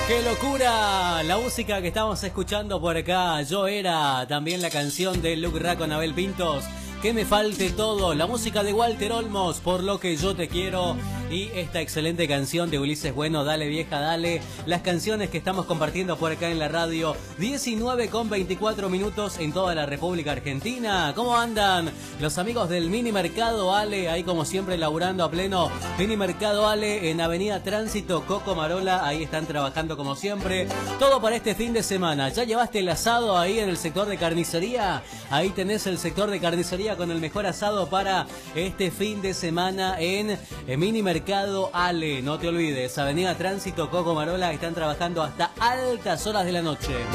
¡Qué locura! La música que estamos escuchando por acá, Yo Era, también la canción de Luc Ra con Abel Pintos, Que me falte todo, la música de Walter Olmos, Por lo que yo te quiero, y esta excelente canción de Ulises Bueno, Dale vieja, dale. Las canciones que estamos compartiendo por acá en la radio, 19:24 en toda la República Argentina. ¿Cómo andan los amigos del Mini Mercado Ale? Ahí como siempre laburando a pleno. Mini Mercado Ale en Avenida Tránsito, Coco Marola, ahí están trabajando como siempre. Todo para este fin de semana. ¿Ya llevaste el asado ahí en el sector de carnicería? Ahí tenés el sector de carnicería con el mejor asado para este fin de semana en Mini Mercado Ale. No te olvides, Avenida Tránsito, Coco Marola, están trabajando hasta altas horas de la noche.